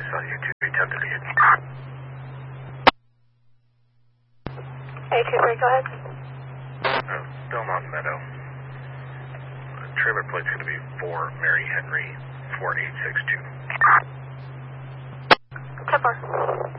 on you 2 to hit. A23, go ahead. Belmont Meadow. Trailer plate's going to be 4 Mary Henry 4862. 10-4.